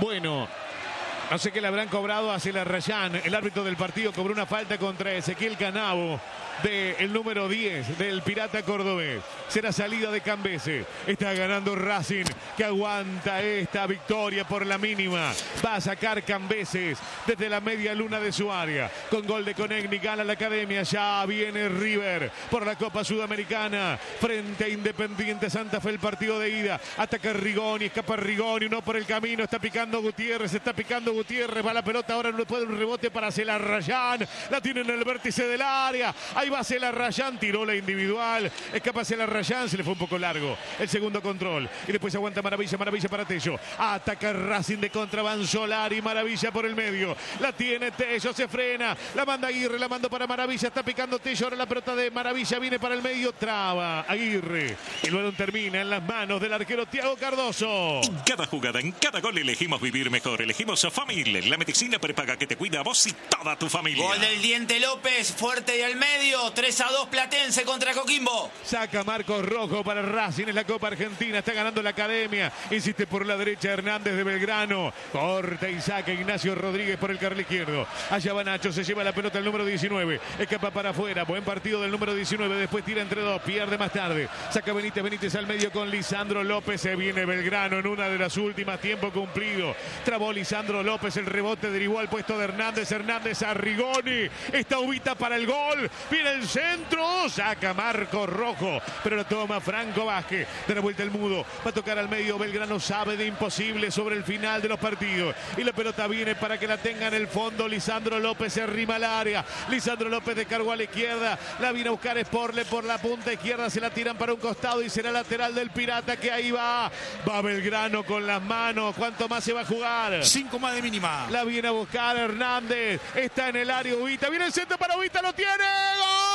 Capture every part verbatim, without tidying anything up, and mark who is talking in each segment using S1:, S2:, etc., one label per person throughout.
S1: Bueno, no sé qué le habrán cobrado a Celarrayán. El árbitro del partido cobró una falta contra Ezequiel Canavo, del número diez del Pirata Cordobés. Será salida de Cambese. Está ganando Racing, que aguanta esta victoria por la mínima. Va a sacar Cambeses desde la media luna de su área. Con gol de Conegni gana la Academia. Ya viene River por la Copa Sudamericana. Frente a Independiente Santa Fe el partido de ida. Ataca Rigoni, escapa Rigoni, no por el camino. Está picando Gutiérrez, está picando Gutiérrez. Va la pelota, ahora no puede un rebote para Celarrayán. La tiene en el vértice del área. Ahí va Celarrayán, tiró la individual, escapa Celarrayán, se le fue un poco largo el segundo control y después aguanta Maravilla, Maravilla para Tello, ataca Racing de contra, van Solari, Maravilla por el medio, la tiene Tello, se frena, la manda Aguirre, la mando para Maravilla, está picando Tello, ahora la pelota de Maravilla viene para el medio, traba Aguirre, el balón termina en las manos del arquero Thiago Cardoso.
S2: En cada jugada, en cada gol elegimos vivir mejor, elegimos a Famil, la medicina prepaga que te cuida a vos y toda tu familia.
S3: Gol del Diente López, fuerte y al medio. tres a dos Platense contra Coquimbo.
S1: Saca Marcos Rojo para Racing en la Copa Argentina. Está ganando la Academia. Insiste por la derecha Hernández de Belgrano. Corta y saca Ignacio Rodríguez por el carril izquierdo. Allá va Nacho. Se lleva la pelota el número diecinueve. Escapa para afuera. Buen partido del número diecinueve. Después tira entre dos. Pierde más tarde. Saca Benítez. Benítez al medio con Lisandro López. Se viene Belgrano en una de las últimas. Tiempo cumplido. Trabó Lisandro López. El rebote derivó al puesto de Hernández. Hernández a Rigoni. Está Ubita para el gol. Viene el centro, saca Marco Rojo, pero lo toma Franco Vázquez, da la vuelta el mudo, va a tocar al medio, Belgrano sabe de imposible sobre el final de los partidos, y la pelota viene para que la tenga en el fondo, Lisandro López se arrima al área, Lisandro López descargó a la izquierda, la viene a buscar Sporle por la punta izquierda, se la tiran para un costado y será lateral del Pirata, que ahí va, va Belgrano con las manos, ¿cuánto más se va a jugar?
S4: Cinco más de mínima.
S1: La viene a buscar Hernández, está en el área Ubita, viene el centro para Ubita, lo tiene, ¡gol!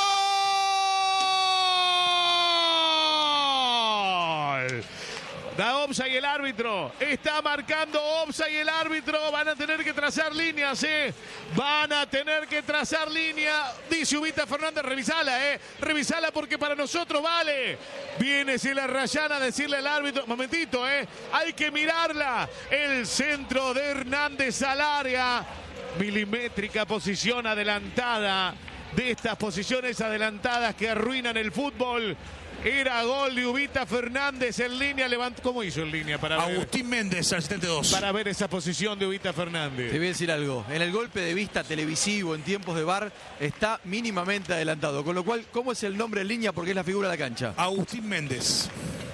S1: Da offside el árbitro, está marcando offside el árbitro, van a tener que trazar líneas, ¿eh? Van a tener que trazar línea, dice Ubita Fernández, revisala, ¿eh? Revisala porque para nosotros vale. Viene Celarrayán a decirle al árbitro, momentito, ¿eh? Hay que mirarla, el centro de Hernández al área, milimétrica posición adelantada, de estas posiciones adelantadas que arruinan el fútbol. Era gol de Ubita Fernández en línea. Levant... ¿Cómo hizo en línea? Para
S4: Agustín
S1: ver...
S4: Méndez al setenta y dos.
S1: Para ver esa posición de Ubita Fernández.
S5: Te voy a decir algo. En el golpe de vista televisivo, en tiempos de V A R, está mínimamente adelantado. Con lo cual, ¿cómo es el nombre en línea? Porque es la figura de la cancha.
S4: Agustín Méndez.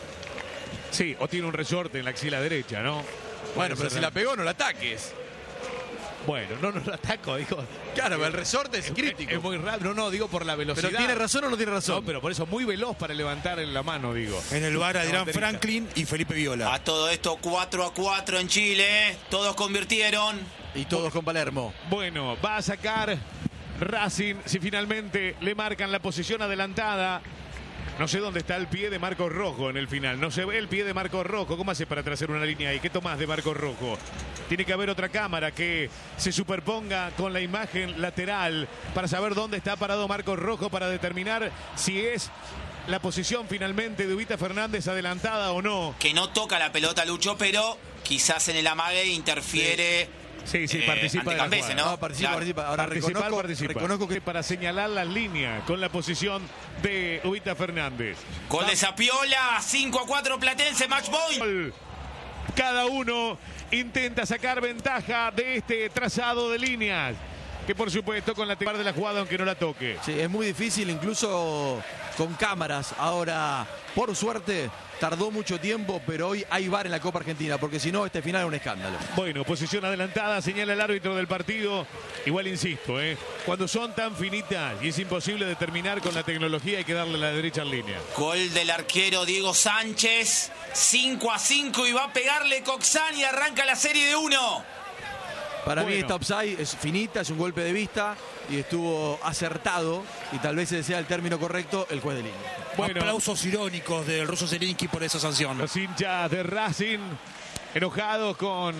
S1: Sí, o tiene un resorte en la axila derecha, ¿no?
S5: Bueno, pero si la pegó, no la ataques.
S1: Bueno, no nos lo ataco, digo.
S5: Claro, pero el resorte es crítico.
S1: Es, es muy rápido. No, no, digo por la velocidad.
S5: ¿Pero tiene razón o no tiene razón?
S1: No, pero por eso muy veloz para levantar en la mano, digo.
S4: En el V A R, Adrián Franklin y Felipe Viola.
S3: A todo esto cuatro a cuatro en Chile. Todos convirtieron.
S5: Y todos con Palermo.
S1: Bueno, va a sacar Racing si finalmente le marcan la posición adelantada. No sé dónde está el pie de Marcos Rojo en el final. No se ve el pie de Marcos Rojo. ¿Cómo hace para trazar una línea ahí? ¿Qué tomás de Marcos Rojo? Tiene que haber otra cámara que se superponga con la imagen lateral para saber dónde está parado Marcos Rojo, para determinar si es la posición finalmente de Ubita Fernández adelantada o no.
S3: Que no toca la pelota, Lucho, pero quizás en el amague interfiere.
S1: Sí. Sí, sí,
S3: eh,
S1: participa de la
S3: Cambese,
S1: jugada.
S3: ¿no?
S5: No, participa,
S3: Claro.
S5: participa. Ahora
S1: Participar,
S5: reconozco,
S1: participa.
S5: reconozco que
S1: para señalar las líneas con la posición de Ubita Fernández.
S3: Gol de Zapiola, cinco a cuatro Platense, match point.
S1: Cada uno intenta sacar ventaja de este trazado de líneas, que por supuesto con la tecla de la jugada, aunque no la toque.
S5: sí, es muy difícil, incluso con cámaras. Ahora, por suerte, tardó mucho tiempo, pero hoy hay V A R en la Copa Argentina, porque si no, este final es un escándalo.
S1: Bueno, posición adelantada, señala el árbitro del partido. Igual insisto, ¿eh? Cuando son tan finitas y es imposible determinar con la tecnología, hay que darle la derecha en línea.
S3: Gol del arquero Diego Sánchez, cinco a cinco, y va a pegarle Coxán y arranca la serie de uno.
S5: Para
S1: Bueno.
S5: mí esta offside es finita, es un golpe de vista y estuvo acertado, y tal vez ese sea el término correcto, el juez de línea.
S1: Bueno,
S4: aplausos irónicos del ruso Zelinsky por esa sanción.
S1: los hinchas de Racing enojados con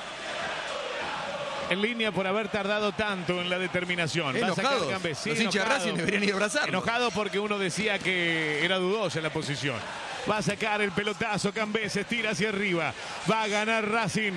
S1: en línea por haber tardado tanto en la determinación. Va a sacar
S5: Enojados.
S1: Cambés. Sí,
S5: Los hinchas de
S1: enojado.
S5: Racing deberían ir a abrazarlo.
S1: Enojado porque uno decía que era dudosa la posición. Va a sacar el pelotazo, Cambés, se tira hacia arriba. Va a ganar Racing.